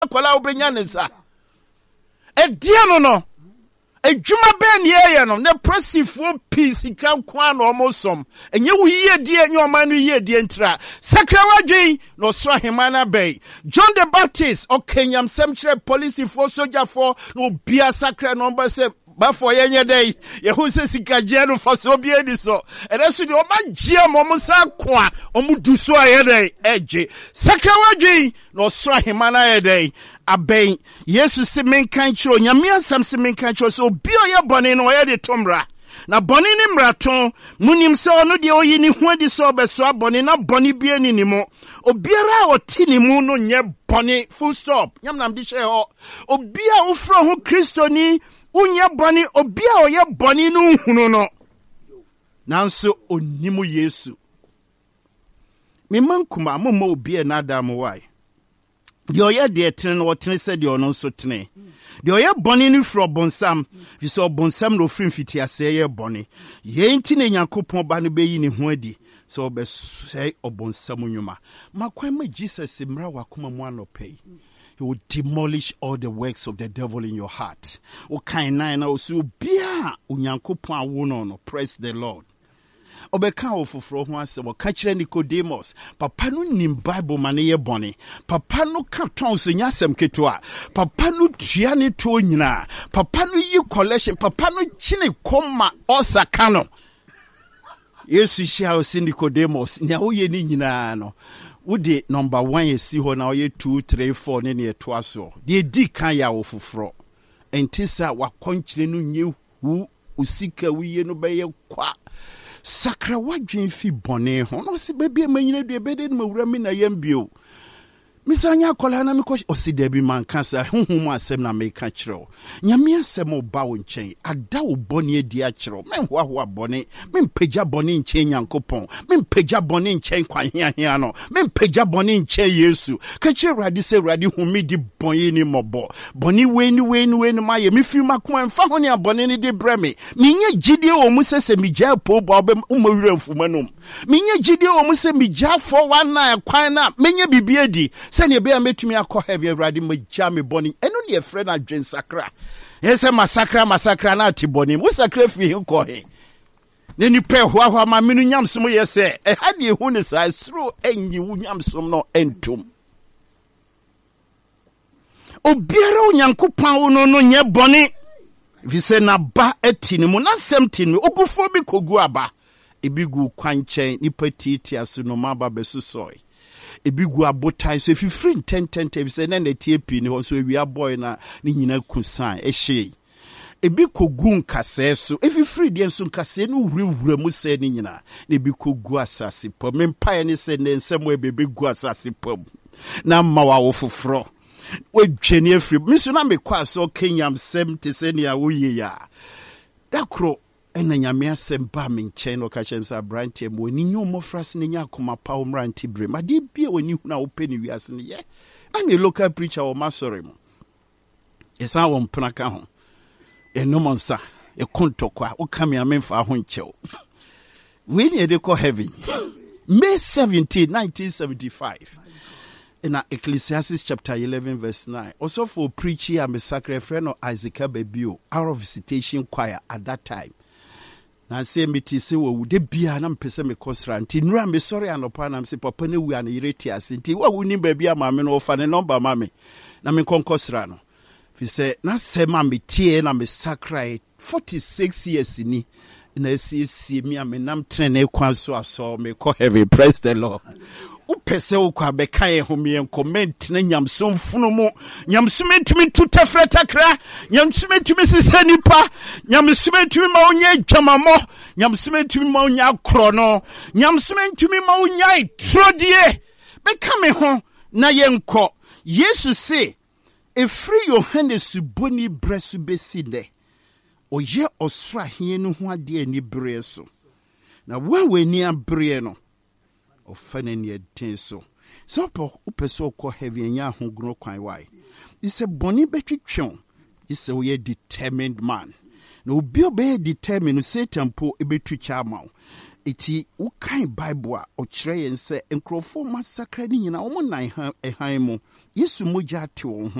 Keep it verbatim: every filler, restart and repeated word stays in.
akwala obenya ne sa edie no no edwuma be ne ye no ne presifo peace kan kwa na omosom enye wo yie die enye oman no yie die ntra sakrawadwen no sra hemana bay John the Baptist o kenyam semchre police for soldier for no bia sakra number se ba for yenye day ye hu se sikaje no for so bia di so ereso de o ma gia mo sa kwa o mu du so aye day eje sakrawadwen no sra hemana ye day abeng Yesu se menkan chiro nyame asam se menkan chiro so obi oye bone no oye de tomra na bone ni mraton munim se ono de oyi ni ho adi so obeso abone na bone bia ni ni mo obiara oti ni mu no nye bone full stop nyam nam di she ho obi a ofro ho Kristo ni unye bone obi a oye bone no hunu no nanso onimu Yesu me mankuma momma obi e na adam why the oye de tene no tene se de ono so tene the oye boni ni fro bonsam fi so bonsam no frim fiti ase ye boni ye nti ne Nyankopon ba no be yi ne ho adi so be say obonsam nwuma makwan ma Jesus mra wakoma mu anopai he will demolish all the works of the devil in your heart o kan nine na o so bia Nyankopon awo no no praise the Lord Obeka ofoforo ho asem o ka kire Nicodemus papa no nim Bible mane ye bone papa no ka ton so nyasem ketoa papa no tua ne to nyina papa no yi collection papa no chine koma osaka no Yesu shia o sin Nicodemus nya wo ye ni nyina no wode number one ye si ho na o ye two three four ne ne to aso de di kan ya ofoforo entisa wakonkire no nye hu usika wiye no be ye kwa sakra wadwen fi bone ho no se bebia manyina du ebede no mawura mi na yambio misanya kola na mikosh osidebi mankasa honhom asem na meka kire nyame asem oba wo nchen ada wo bone adi a kire men hoahoa bone men pagya bone nchen Nyankopon men pagya bone nchen kwahia no men pagya bone nchen Yesu ka kire radi se radi humi di bone ni mobo bone we ni we ni we ni maye mi fi makoma mfa ho ne bone ni di breme menye gidie wo mu sese mi gya po bo obem umawura mfumanom menye gidie wo mu se mi gya for one na kwan na menye bibie di send your bear metumi akọ heavy already magya me boni eno ne ye friend adwen sakra yese masakra masakra na atiboni mu sakra fi ko he ne ni pe ho ho ma menu nyamsom yese e ha de hu ne sa sro enyi wu nyamsom no entum obiara Onyankopon no no nye boni vi se na ba etini mu na semtini ogufo bi kogu aba ebigu kwanchen ni patiti aso no maba besusoi ebigu abotai so if you free ten ten ten say na na tie pi ni ho so ewia boy na ni nyina kusan ehye ebi kogu nkase so if you free dey so nkase no wurewura mu se ni nyina na ebi kogu asase pom mpa ne se ne nsem we bebe gu asase pom na ma wa wo foforo we dwene afri mi so na me kwa so kenyam sem te se ne a wo ye ya dakro ena nyame asem ba me nchen no ka chem sa brantie mo ni nyomo frase ne nya akoma pa o mranti bre ma de bia woni hu na wo pe ni wiase ne ye I'm a local preacher o masore mo esa wo mpna ka ho eno monsa e kontokwa wo ka me amemfa ho nchew we ni de ko heaven May seventeenth nineteen seventy-five in Ecclesiastes chapter eleven verse nine. Also for preaching I'm a sacred friend of Isaac Babio, our visitation choir at that time. Na say me ti se wo de bia na mpese me kosra nti nura me sorry anopa na mse papa ne wu an ireti ase nti wa wuni ba bia ma me no fa ne number ma me na me konkosra no fi se na se ma me tie na me sacred forty-six years ni na si si me am nam trene kwan so aso me ko heavy praise the Lord. Upese ukwa bekaye humi en comment na nyamsom funumu nyamsume tumi tutafre takra nyamsume tumi sise nipa nyamsume tumi ma onye dwamamo nyamsume tumi ma onya krono nyamsume tumi ma onya trodie beka me ho na yenko Yesu se e free your hand suboni bresu besinde oye osra hienu ho ade ani bre so na wa weni abre no ofane ne den so so po upeso ko heavy nya ahogro kwan why ise boni betwetwon ise we determined man na obi obe determined Satan po ebetucha amaw eti ukan Bible a o kire yen se enkrofo massacre ni nyina omo nan ehan mu yesu mogya te wo ho